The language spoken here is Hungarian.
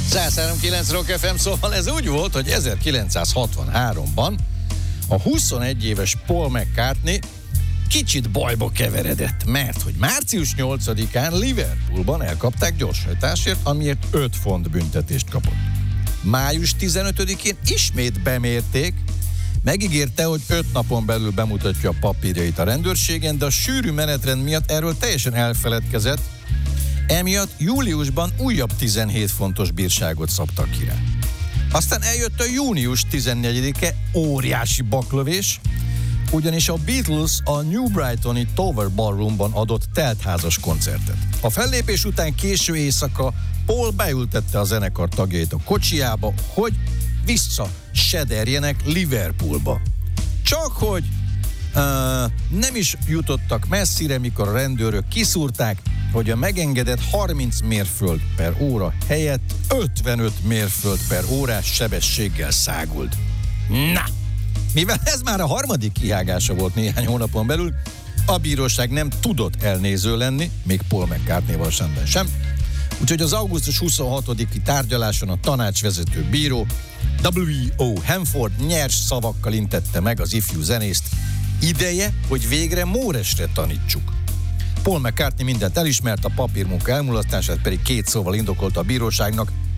103.9 Rock FM, szóval ez úgy volt, hogy 1963-ban a 21 éves Paul McCartney kicsit bajba keveredett, mert hogy március 8-án Liverpoolban elkapták gyorshajtásért, amiért 5 font büntetést kapott. Május 15-én ismét bemérték, megígérte, hogy 5 napon belül bemutatja a papírjait a rendőrségen, de a sűrű menetrend miatt erről teljesen elfeledkezett, emiatt júliusban újabb 17 fontos bírságot szabtak ki rá. Aztán eljött a június 14-e óriási baklövés, ugyanis a Beatles a New Brightoni Tower Ballroomban adott teltházas koncertet. A fellépés után késő éjszaka Paul beültette a zenekar tagjait a kocsijába, hogy visszasederjenek Liverpoolba. Csak hogy nem is jutottak messzire, mikor a rendőrök kiszúrták, hogy a megengedett 30 mérföld per óra helyett 55 mérföld per órás sebességgel száguld. Na! Mivel ez már a harmadik kihágása volt néhány hónapon belül, a bíróság nem tudott elnéző lenni, még Paul McCartney-val szemben sem, úgyhogy az augusztus 26-i tárgyaláson a tanácsvezető bíró W.O. Hanford nyers szavakkal intette meg az ifjú zenészt: ideje, hogy végre Móresre tanítsuk. Paul McCartney mindent elismert, a papírmunka elmulasztását pedig 2 szóval indokolta a bíróságnak: